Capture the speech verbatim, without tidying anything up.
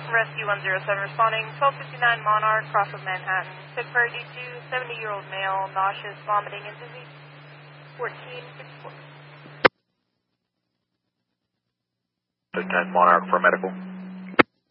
Rescue one zero seven responding, twelve fifty-nine Monarch, cross of Manhattan. Sick for D two, seventy-year-old male, nauseous, vomiting, and dizzy. fourteen fifty-four. ten Monarch for medical.